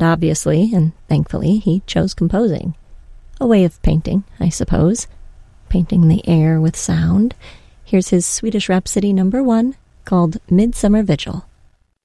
And obviously, and thankfully, he chose composing. A way of painting, I suppose. Painting the air with sound. Here's his Swedish Rhapsody No. 1, called Midsummer Vigil.